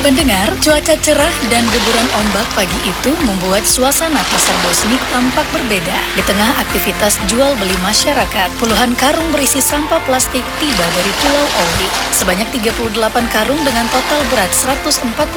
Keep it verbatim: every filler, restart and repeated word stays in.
Pendengar, cuaca cerah dan deburan ombak pagi itu membuat suasana pasar Bosnik tampak berbeda. Di tengah aktivitas jual beli masyarakat, puluhan karung berisi sampah plastik tiba dari Pulau Owi. Sebanyak tiga puluh delapan karung dengan total berat seratus empat puluh